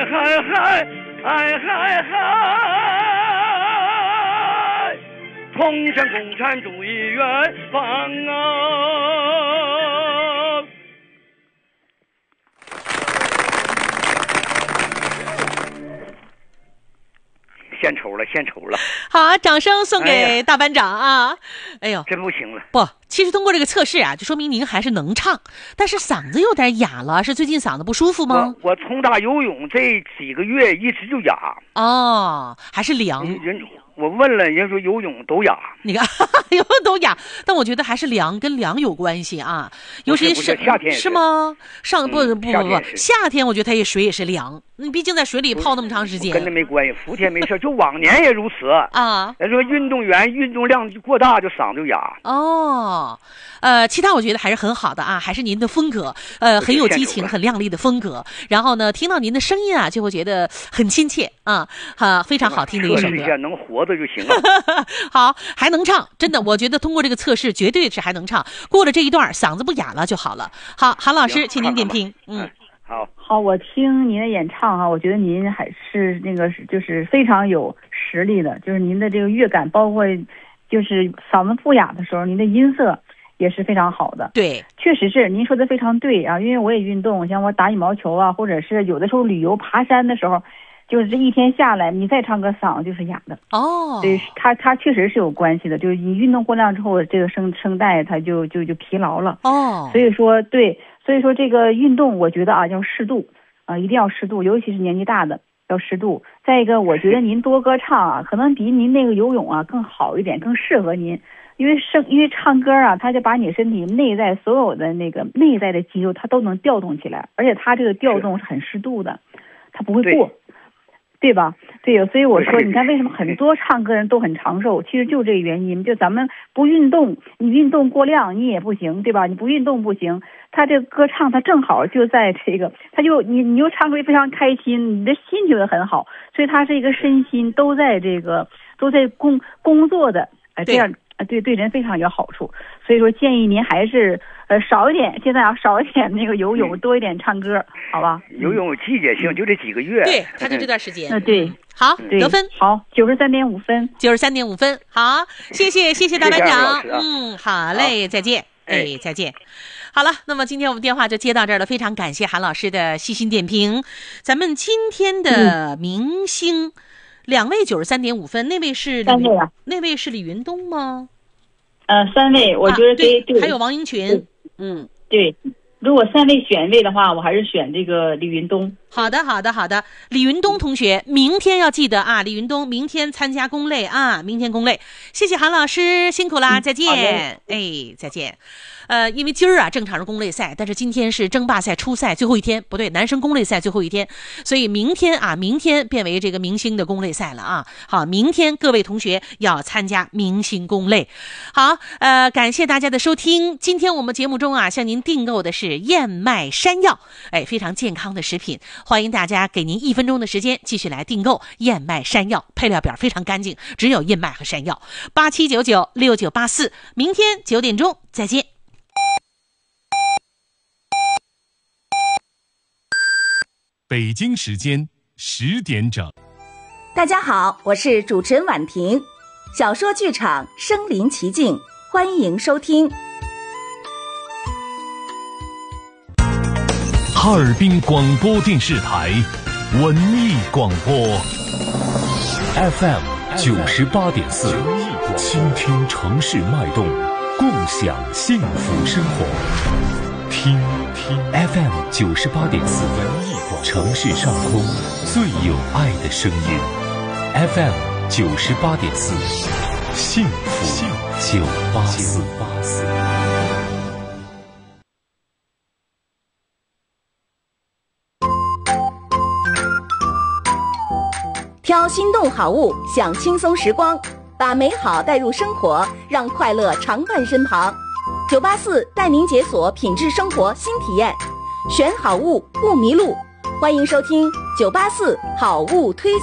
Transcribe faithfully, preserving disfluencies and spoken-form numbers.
嗨嗨，哎嗨嗨，冲向共产主义远方啊！献丑了，献丑了！ 好，掌声送给大班长啊！哎呦， 真不行了。 不，其实通过这个测试啊，就说明您还是能唱，但是嗓子有点哑了，是最近嗓子不舒服吗？ 我我从打游泳这几个月一直就哑。 哦，还是凉。 人我问了，人说游泳都哑。 你看，游泳都哑，但我觉得还是凉，跟凉有关系啊。尤其是夏天是吗？上不不不不， 夏天我觉得它也水也是凉。你毕竟在水里泡那么长时间， 跟那没关系。伏天没事，就往年也如此啊。 人说运动员运动量过大就嗓子就哑。 哦，呃，其他我觉得还是很好的啊，还是您的风格，呃，很有激情、很亮丽的风格。然后呢，听到您的声音啊，就会觉得很亲切啊，啊，非常好听的一首歌。 测试一下能活着就行了。 好，还能唱，真的，我觉得通过这个测试，绝对是还能唱。过了这一段，嗓子不哑了就好了。好，韩老师，请您点评。嗯。 好好，我听您的演唱哈、啊，我觉得您还是那个就是非常有实力的，就是您的这个乐感，包括就是嗓子不哑的时候，您的音色也是非常好的。 对， 确实是您说的非常对啊，因为我也运动，像我打羽毛球啊，或者是有的时候旅游爬山的时候，就是这一天下来，你再唱歌嗓子就是哑的。 哦， 对，它它确实是有关系的，就是你运动过量之后，这个声声带它就就就疲劳了。 哦， 所以说对。所以说这个运动，我觉得啊要适度，啊、呃、一定要适度，尤其是年纪大的要适度。再一个，我觉得您多歌唱啊，可能比您那个游泳啊更好一点，更适合您。因为声，因为唱歌啊，它就把你身体内在所有的那个内在的肌肉，它都能调动起来，而且它这个调动是很适度的，它不会过。对吧？对，所以我说，你看为什么很多唱歌人都很长寿？其实就这个原因，就咱们不运动，你运动过量你也不行，对吧？你不运动不行，他这个歌唱他正好就在这个，他就你你又唱出来非常开心，你的心情也很好，所以他是一个身心都在这个都在工工作的，哎、呃，这样啊，对对人非常有好处。所以说建议您还是呃少一点，现在啊少一点那个游泳，多一点唱歌，好吧？ 游泳有季节性，就这几个月。 对，他就这段时间。 嗯，对。 好，得分好，九十三点五分， 九十三点五分。好，谢谢谢谢大班长。 啊、 嗯，好嘞，再见。哎，再见。好了，那么今天我们电话就接到这儿了，非常感谢韩老师的细心点评。咱们今天的明星，嗯、两位九十三点五分，那位是三位啊？ 那位是李云东吗？ 呃，三位，我觉得、 啊、对，对还有王英群。嗯， 对。如果三位选位的话，我还是选这个李云东。 好的，好的，好的。李云东同学，明天要记得啊！李云东明天参加公类啊，明天公类。谢谢韩老师，辛苦啦，再见。嗯、哎，再见。呃，因为今儿啊正常是公类赛，但是今天是争霸赛初赛最后一天，不对，男生公类赛最后一天，所以明天啊，明天变为这个明星的公类赛了啊。好，明天各位同学要参加明星公类。好，呃，感谢大家的收听。今天我们节目中啊，向您订购的是燕麦山药，哎，非常健康的食品，欢迎大家给您一分钟的时间继续来订购燕麦山药，配料表非常干净，只有燕麦和山药。八七九九六九八四，明天九点钟再见。 北京时间十点整。 大家好，我是主持人婉婷，小说剧场身临其境，欢迎收听。 哈尔滨广播电视台文艺广播 F M 九十八点四，倾听城市脉动，共享幸福生活。听听 F M 九十八点四，城市上空最有爱的声音。F M 九十八点四，幸福九八四。 挑心动好物，享轻松时光，把美好带入生活，让快乐常伴身旁。九八四带您解锁品质生活新体验，选好物不迷路。欢迎收听九八四好物推荐。